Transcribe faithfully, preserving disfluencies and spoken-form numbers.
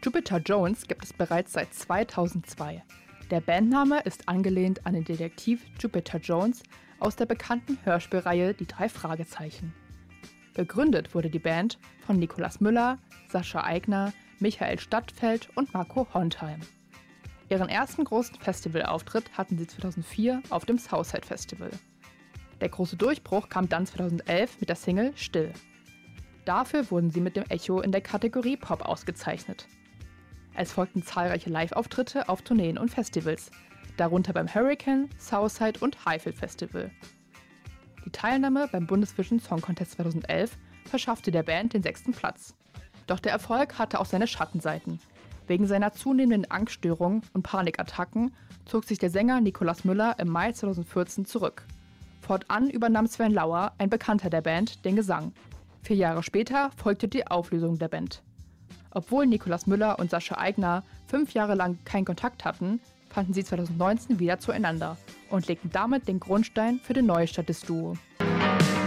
Jupiter Jones gibt es bereits seit zweitausendzwei. Der Bandname ist angelehnt an den Detektiv Jupiter Jones aus der bekannten Hörspielreihe Die drei Fragezeichen. Gegründet wurde die Band von Nikolaus Müller, Sascha Aigner, Michael Stadtfeld und Marco Hontheim. Ihren ersten großen Festivalauftritt hatten sie zweitausendvier auf dem Southside Festival. Der große Durchbruch kam dann zweitausendelf mit der Single Still. Dafür wurden sie mit dem Echo in der Kategorie Pop ausgezeichnet. Es folgten zahlreiche Live-Auftritte auf Tourneen und Festivals, darunter beim Hurricane, Southside und Highfield Festival. Die Teilnahme beim Bundesvision Song Contest zweitausendelf verschaffte der Band den sechsten Platz. Doch der Erfolg hatte auch seine Schattenseiten. Wegen seiner zunehmenden Angststörungen und Panikattacken zog sich der Sänger Nikolaus Müller im Mai zweitausendvierzehn zurück. Fortan übernahm Sven Lauer, ein Bekannter der Band, den Gesang. Vier Jahre später folgte die Auflösung der Band. Obwohl Nikolaus Müller und Sascha Aigner fünf Jahre lang keinen Kontakt hatten, fanden sie zweitausendneunzehn wieder zueinander und legten damit den Grundstein für den Neustart des Duos.